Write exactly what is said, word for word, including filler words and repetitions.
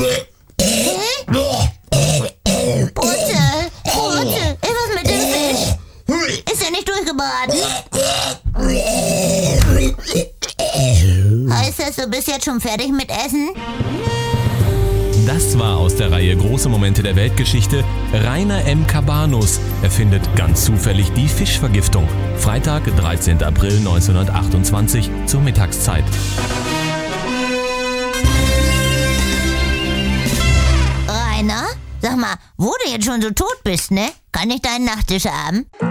Brutzel, Brutzel, ist was mit dem Fisch? Ist er nicht durchgebraten? Heißt das, du bist jetzt schon fertig mit Essen? Das war aus der Reihe Große Momente der Weltgeschichte. Rainer M. Cabanus erfindet ganz zufällig die Fischvergiftung. Freitag, dreizehnten April neunzehnhundertachtundzwanzig zur Mittagszeit. Rainer, sag mal, wo du jetzt schon so tot bist, ne? Kann ich deinen Nachtisch haben?